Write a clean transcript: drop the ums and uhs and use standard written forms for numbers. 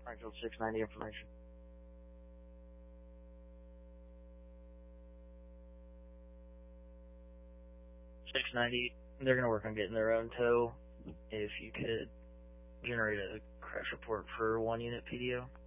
Springfield 690 information. 690, they're going to work on getting their own tow. If you could generate a crash report for 1 unit PDO.